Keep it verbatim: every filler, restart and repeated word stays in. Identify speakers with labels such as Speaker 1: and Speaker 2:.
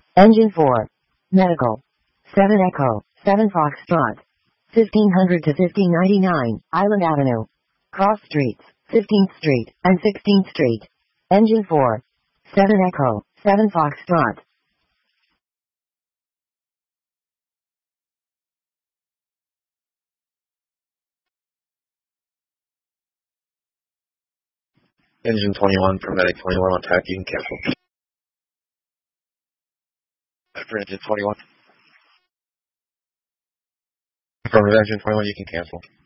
Speaker 1: Engine four. Medical. seven Echo, seven Foxtrot. fifteen hundred to fifteen ninety-nine, Island Avenue. Cross Streets, fifteenth Street, and sixteenth Street. Engine four. seven Echo, seven Foxtrot.
Speaker 2: Engine twenty-one for Medic twenty-one on tack, you can cancel. For Engine twenty-one. From Engine twenty-one, you can cancel.